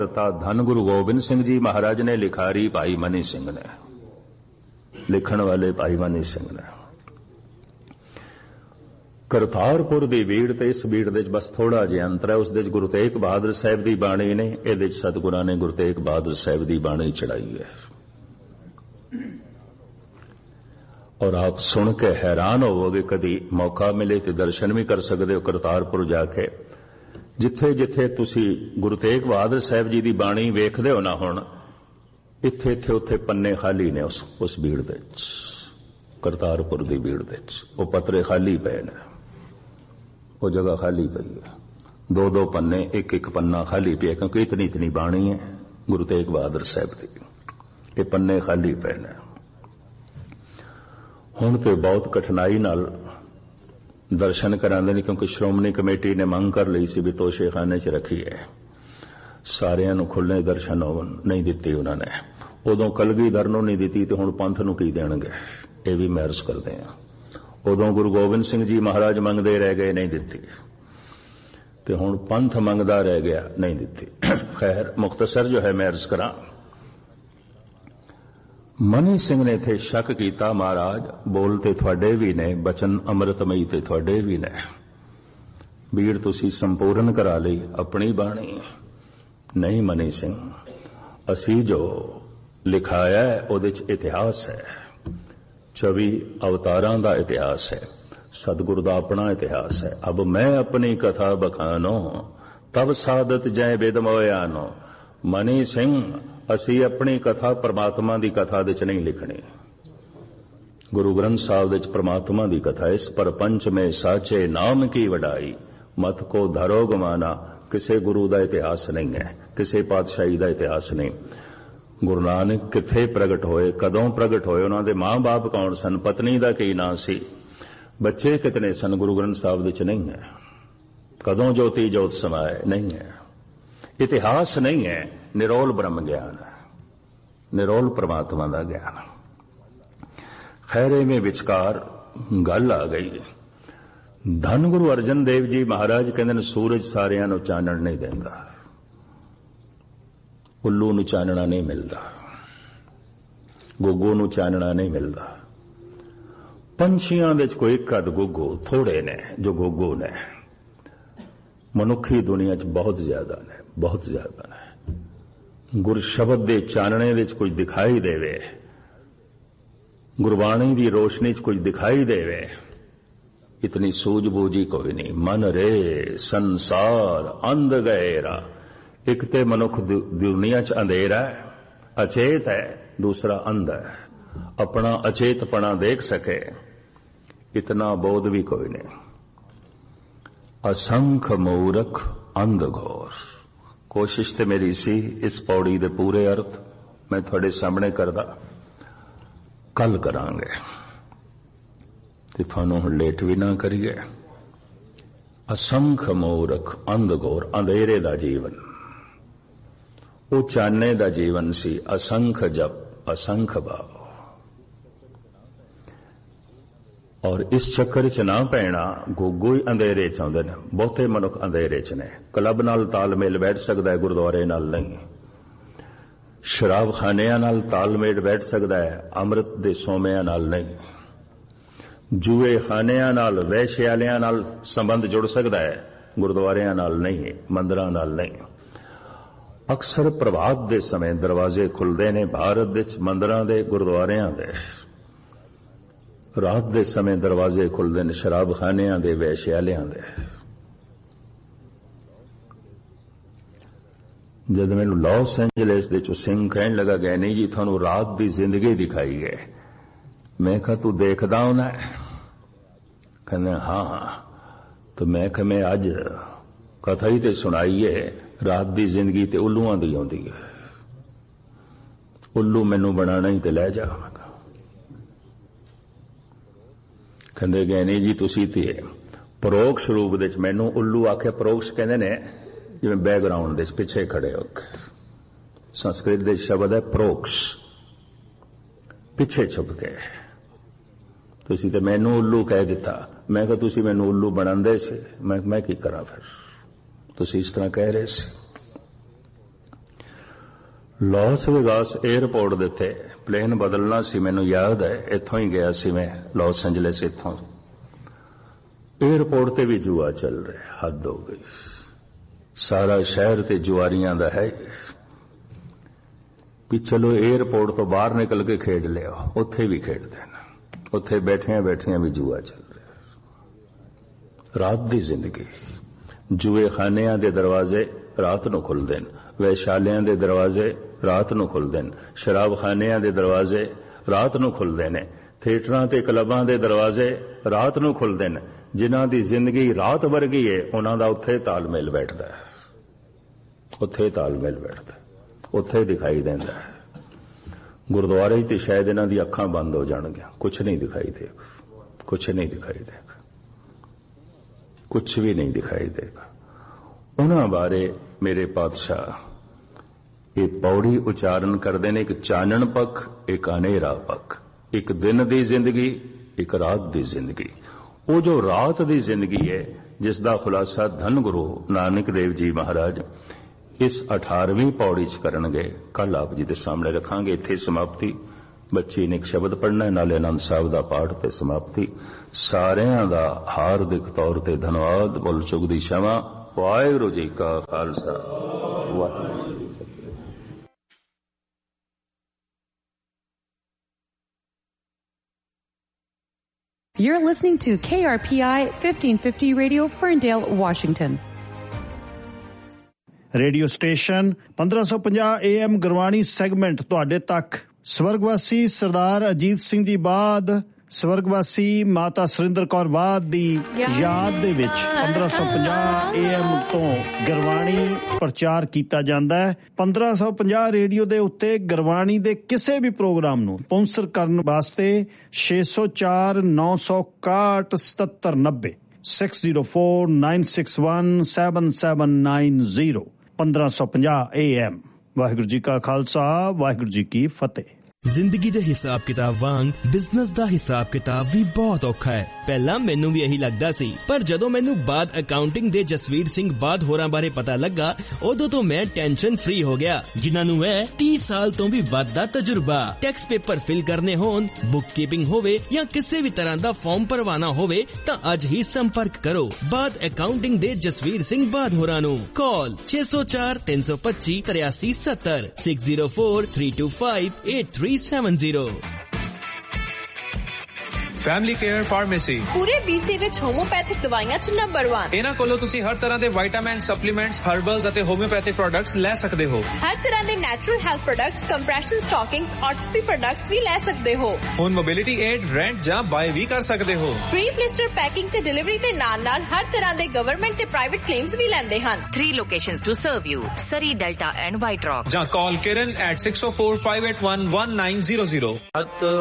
धन गुरु गोबिंद सिंह जी महाराज ने लिखारी भाई मनी सिंह ने, लिखण वाले भाई मनी सिंह ने। करतारपुर की भीड़ ते इस भीड़ दे बस थोड़ा जिहा अंतर है। उस दे गुरु तेग बहादुर साहब की बाणी ने, ये सतगुरां ने गुरु तेग बहादुर साहब की बाणी चढ़ाई है। और आप सुन के हैरान होवोगे, कभी मौका मिले तो दर्शन भी कर सकते हो करतारपुर जाके। जिथे जिथे तुसी गुरु तेग बहादुर साहब जी की बाणी वेखदे हो ना, हुण इत्थे इत्थे उत्थे पन्ने खाली ने उस भीड़ दे, करतारपुर की भीड़ दे वो पतरे खाली पे ने, वो जगह खाली पई है। दो दो पन्ने, एक एक पन्ना खाली पिया, क्योंकि इतनी इतनी बाणी है गुरु तेग बहादुर साहब की, ये पन्ने खाली पे ने। हुण तो बहुत कठिनाई नाल दर्शन करांदे ने, क्योंकि श्रोमणी कमेटी ने मंग कर ली सी भी तोशेखाने च रखीए, सारियां नूं खुले दर्शन नहीं दिते उन्होंने। उदों कलगीधर नूं नहीं दिती तो हुण पंथ नूं की देणगे, ये भी मैं अर्ज करदे हां। उदों गुरु गोबिंद सिंह जी महाराज मंगदे रह गए, नहीं दिती, ते हुण पंथ मंगदा रह गया, नहीं दिती। खैर मुख्तसर जो है मैं अर्ज करां। मनी सिंह ने इत्थे शक किया, महाराज बोलते थोड़े भी ने, बचन अमृतमई ते थोड़े भी ने, भीड़ तुसी संपूर्ण करा ली अपनी बाणी। नहीं मनी सिंह, असी जो लिखाया है उहदे च इतिहास है, 24 अवतारां दा इतिहास है, सतगुरु दा अपना इतिहास है। अब मैं अपनी कथा बखानो, तब सादत जय बिद मोयानो। मनी सिंह, असी अपनी कथा परमात्मा की कथा दे च नहीं लिखनी। गुरु ग्रंथ साहब दे च परमात्मा की कथा, इस परपंच में साचे नाम की वडाई, मत को धरो गमाना। किसे गुरु का इतिहास नहीं है, किसे पातशाही का इतिहास नहीं। गुरु नानक किथे प्रगट होए, कदों प्रगट होए, उन्हों दे मां बाप कौन सन, पत्नी का की नाम सी, बच्चे कितने सन, गुरु ग्रंथ साहब दे च नहीं है। कदों ज्योति जोत समाए, नहीं है। इतिहास नहीं है, निरोल ब्रह्म ज्ञान है, निरोल परमात्मा का ज्ञान। खैरे में विचकार गल आ गई। धन गुरु अर्जन देव जी महाराज कहते हैं, सूरज सारियां नूं चानण नहीं देंदा, उल्लू नूं चानना नहीं मिलता, गुग्गू नूं चानना नहीं मिलता। पंछियां दे च कोई एक अध गुग्गू थोड़े ने जो गुग्गू ने, मनुखी दुनिया च बहुत ज्यादा ने, बहुत ज्यादा ने। गुर शब्द दे चानने दे च कुछ दिखाई देवे, गुरबाणी दी रोशनी च कुछ दिखाई देवे, इतनी सूझबूझी कोई नहीं। मन रे संसार अंध गएरा, एक ते मनुख दुनिया च अंधेरा है, अचेत है, दूसरा अंध है, अपना अचेतपना देख सके इतना बोध भी कोई नहीं। असंख मूर्ख अंध घोर। कोशिश तो मेरी सी इस पौड़ी दे पूरे अर्थ मैं थोड़े सामने करदा, कल करांगे ते थानू हुण लेट भी ना करिए। असंख मूर्ख अंध घोर, अंधेरे दा जीवन, वो चाने दा जीवन सी। असंख जप, असंख भाव, और इस चक्कर च ना पैना। गुग्गू ही अंधेरे च आउंदे ने, बहुते मनुख अंधेरे च ने। क्लब नाल तालमेल बैठ सकता है, गुरुद्वारे नाल नहीं। शराब खानियां नाल तालमेल बैठ सकता है, अमृत दे सोमियां नाल नहीं। जुए खानियां नाल, वैश्यालियां नाल संबंध जुड़ सकता है, गुरुद्वारियां नाल नहीं, मंदिरां नाल नहीं। अक्सर प्रभात दे समय दरवाजे खुलते ने भारत दे मंदिरां दे, गुरुद्वारियां दे। रात दे समय दरवाजे खुलते हैं शराब खानियां दे, वैश्यालियां दे। जब मैनू लॉस एंजलिस दे चो सिंह कहन लगा, गए नहीं जी थानू रात की जिंदगी दिखाई है। मैं कहा तू देखदा होना है? कहने हाँ। तो मैं कहा मैं अज कथा ही ते सुनाई है, रात की जिंदगी ते उल्लुआं दी आउंदी है, उल्लू मैनू बनाना ही ते लै जा। कहते गए नहीं जी तुसी ते परोक्ष रूप दे मैनू उल्लू आखे। परोक्ष कहते ने जिवें बैकग्राउंड दे पिछे खड़े हो, संस्कृत दे शब्द है परोक्ष, पिछे छुप के। तुसी ते मैनू उल्लू कह दिता। मैं कहा तुसी मैनू उल्लू बनांदे से, मैं की करा फिर, तुसी इस तरह कह रहे से। ਲਾਸ ਵੇਗਾਸ 에ਅਰਪੋਰਟ ਦੇ ਉੱਤੇ ਪਲੇਨ ਬਦਲਣਾ ਸੀ, ਮੈਨੂੰ ਯਾਦ ਹੈ, ਇੱਥੋਂ ਹੀ ਗਿਆ ਸੀ ਮੈਂ ਲਾਸ ਐਂਜਲਸ, ਇੱਥੋਂ 에ਅਰਪੋਰਟ ਤੇ ਵੀ ਜੂਆ ਚੱਲ ਰਿਹਾ, ਹੱਦ ਹੋ ਗਈ। ਸਾਰਾ ਸ਼ਹਿਰ ਤੇ ਜੁਆਰੀਆਂ ਦਾ ਹੈ ਵੀ ਚਲੋ 에ਅਰਪੋਰਟ ਤੋਂ ਬਾਹਰ ਨਿਕਲ ਕੇ ਖੇਡ ਲਿਆ, ਉੱਥੇ ਵੀ ਖੇਡਦੇ ਨੇ, ਉੱਥੇ ਬੈਠਿਆਂ ਬੈਠਿਆਂ ਵੀ ਜੂਆ ਚੱਲ ਰਿਹਾ। ਰਾਤ ਦੀ ਜ਼ਿੰਦਗੀ, ਜੂਏ ਖਾਨਿਆਂ ਦੇ ਦਰਵਾਜ਼ੇ ਰਾਤ ਨੂੰ ਖੁੱਲਦੇ ਨੇ, ਵੈਸ਼ਾਲਿਆਂ ਦੇ ਦਰਵਾਜ਼ੇ ਰਾਤ ਨੂੰ ਖੁੱਲਦੇ ਨੇ, ਸ਼ਰਾਬਖਾਨਿਆਂ ਦੇ ਦਰਵਾਜ਼ੇ ਰਾਤ ਨੂੰ ਖੁੱਲਦੇ ਨੇ, ਥੀਏਟਰਾਂ ਤੇ ਕਲੱਬਾਂ ਦੇ ਦਰਵਾਜ਼ੇ ਰਾਤ ਨੂੰ ਖੁੱਲਦੇ ਨੇ। ਜਿਨ੍ਹਾਂ ਦੀ ਜ਼ਿੰਦਗੀ ਰਾਤ ਵਰਗੀ ਹੈ ਉਹਨਾਂ ਦਾ ਉੱਥੇ ਤਾਲਮੇਲ ਬੈਠਦਾ ਹੈ, ਉੱਥੇ ਤਾਲਮੇਲ ਬੈਠਦਾ, ਉੱਥੇ ਦਿਖਾਈ ਦਿੰਦਾ ਹੈ। ਗੁਰਦੁਆਰੇ ਤੇ ਸ਼ਾਇਦ ਇਹਨਾਂ ਦੀ ਅੱਖਾਂ ਬੰਦ ਹੋ ਜਾਣਗੀਆਂ, ਕੁਛ ਨਹੀਂ ਦਿਖਾਈ ਦੇਗਾ, ਕੁਛ ਨਹੀਂ ਦਿਖਾਈ ਦੇਗਾ, ਕੁਛ ਵੀ ਨਹੀਂ ਦਿਖਾਈ ਦੇਗਾ। ਉਹਨਾਂ ਬਾਰੇ ਮੇਰੇ ਪਾਤਸ਼ਾਹ ਇਹ ਪੌੜੀ ਉਚਾਰਨ ਕਰਦੇ ਨੇ, ਇੱਕ ਚਾਨਣ ਪੱਖ, ਇੱਕ ਹਨੇਰਾ ਪੱਖ, ਇੱਕ ਦਿਨ ਦੀ ਜ਼ਿੰਦਗੀ, ਇੱਕ ਰਾਤ ਦੀ ਜ਼ਿੰਦਗੀ। ਉਹ ਜੋ ਰਾਤ ਦੀ ਜ਼ਿੰਦਗੀ ਹੈ ਜਿਸ ਦਾ ਖੁਲਾਸਾ ਧੰਨ ਗੁਰੂ ਨਾਨਕ ਦੇਵ ਜੀ ਮਹਾਰਾਜ ਇਸ 18ਵੀਂ ਪੌੜੀ 'ਚ ਕਰਨਗੇ, ਕੱਲ ਆਪ ਜੀ ਦੇ ਸਾਹਮਣੇ ਰੱਖਾਂਗੇ। ਇੱਥੇ ਸਮਾਪਤੀ। ਬੱਚੀ ਨੇ ਇੱਕ ਸ਼ਬਦ ਪੜ੍ਹਨਾ, ਨਾਲੇ ਆਨੰਦ ਸਾਹਿਬ ਦਾ ਪਾਠ ਤੇ ਸਮਾਪਤੀ। ਸਾਰਿਆਂ ਦਾ ਹਾਰਦਿਕ ਤੌਰ ਤੇ ਧੰਨਵਾਦ। ਭੁੱਲ ਚੁੱਕ ਦੀ क्षमा। ਵਾਹਿਗੁਰੂ ਜੀ ਕਾ ਖਾਲਸਾ, ਵਾਹਿਗੁਰੂ ਜੀ ਕੀ ਫਤਿਹ। You're listening to KRPI 1550 Radio, Ferndale, Washington. Radio station 1550 AM Gurbani segment ਤੁਹਾਡੇ ਤੱਕ। ਸਵਰਗਵਾਸੀ ਸਰਦਾਰ ਅਜੀਤ ਸਿੰਘ ਜੀ ਬਾਦ, ਸਵਰਗਵਾਸੀ ਮਾਤਾ ਸੁਰਿੰਦਰ ਕੌਰ ਬਾਦ ਦੀ ਯਾਦ ਦੇ ਵਿੱਚ 1550 AM ਤੋਂ ਗੁਰਬਾਣੀ ਪ੍ਰਚਾਰ ਕੀਤਾ ਜਾਂਦਾ ਹੈ। 1550 ਰੇਡੀਓ ਦੇ ਉੱਤੇ ਗੁਰਬਾਣੀ ਦੇ ਕਿਸੇ ਵੀ ਪ੍ਰੋਗਰਾਮ ਨੂੰ ਸਪਾਂਸਰ ਕਰਨ ਵਾਸਤੇ 604 961 7790 604961 7790 1550 AM। ਵਾਹਿਗੁਰੂ ਜੀ ਕਾ ਖਾਲਸਾ, ਵਾਹਿਗੁਰੂ ਜੀ ਕੀ ਫਤਿਹ। ਜ਼ਿੰਦਗੀ ਦੇ ਹਿਸਾਬ ਕਿਤਾਬ ਵਾਂਗ ਬਿਜ਼ਨਸ ਦਾ ਹਿਸਾਬ ਕਿਤਾਬ ਵੀ ਬਹੁਤ ਔਖਾ ਹੈ। ਪਹਿਲਾਂ ਮੈਨੂੰ ਵੀ ਇਹੀ ਲੱਗਦਾ ਸੀ, ਪਰ ਜਦੋਂ ਮੈਨੂੰ ਬਾਦ ਅਕਾਊਂਟਿੰਗ ਦੇ ਜਸਵੀਰ ਸਿੰਘ ਬਾਦ ਹੋਰਾਂ ਬਾਰੇ ਪਤਾ ਲੱਗਾ, ਉਦੋਂ ਤੋਂ ਮੈਂ ਟੈਨਸ਼ਨ ਫ੍ਰੀ ਹੋ ਗਿਆ, ਜਿਨ੍ਹਾਂ ਨੂੰ ਹੈ 30 ਸਾਲ ਤੋਂ ਵੀ ਵੱਧ ਦਾ ਤਜਰਬਾ। ਟੈਕਸ ਪੇਪਰ ਫਿਲ ਕਰਨੇ ਹੋਣ, ਬੁੱਕ ਕੀਪਿੰਗ ਹੋਵੇ ਜਾਂ ਕਿਸੇ ਵੀ ਤਰ੍ਹਾਂ ਦਾ ਫਾਰਮ ਭਰਵਾਨਾ ਹੋਵੇ ਤਾਂ ਅੱਜ ਹੀ ਸੰਪਰਕ ਕਰੋ ਬਾਦ ਅਕਾਊਂਟਿੰਗ ਦੇ ਜਸਵੀਰ ਸਿੰਘ ਬਾਦ ਹੋਰਾਂ ਨੂੰ। ਕਾਲ 604 325 8370 604 325 8370। ਫੈਮਿਲੀ ਕੇਅਰ ਫਾਰਮੇਸੀ ਪੂਰੇ BC ਵਿੱਚ ਹੋਮੋਪੈਥਿਕ ਦਵਾਈਆਂ 'ਚ ਨੰਬਰ 1। ਇਹਨਾਂ ਕੋਲੋਂ ਤੁਸੀਂ ਹਰ ਤਰ੍ਹਾਂ ਦੇ ਵਿਟਾਮਿਨ, ਸਪਲੀਮੈਂਟਸ, ਹਰਬਲਸ ਅਤੇ ਹੋਮਿਓਪੈਥਿਕ ਪ੍ਰੋਡਕਟਸ ਲੈ ਸਕਦੇ ਹੋ। ਹਰ ਤਰ੍ਹਾਂ ਦੇ natural health products, compression ਸਟਾਕਿੰਗਸ, ਆਰਥੋਪੀ products ਵੀ ਲੈ ਸਕਦੇ ਹੋ। ਹੁਣ ਮੋਬਿਲਿਟੀ ਏਡ, ਰੈਂਟ ਜਾਂ ਬਾਏ ਵੀ ਕਰ ਸਕਦੇ ਹੋ। ਫ੍ਰੀ ਬਲਿਸਟਰ ਪੈਕਿੰਗ ਤੇ ਡਿਲੀਵਰੀ ਦੇ ਨਾਲ-ਨਾਲ ਹਰ ਤਰ੍ਹਾਂ ਦੇ ਗਵਰਨਮੈਂਟ ਤੇ ਪ੍ਰਾਈਵੇਟ ਕਲੇਮਸ ਵੀ ਲੈਂਦੇ ਹਨ। 3 locations to serve you: Surrey, Delta and White Rock. ਜਾਂ ਕਾਲ Kiran at 604 581 1900।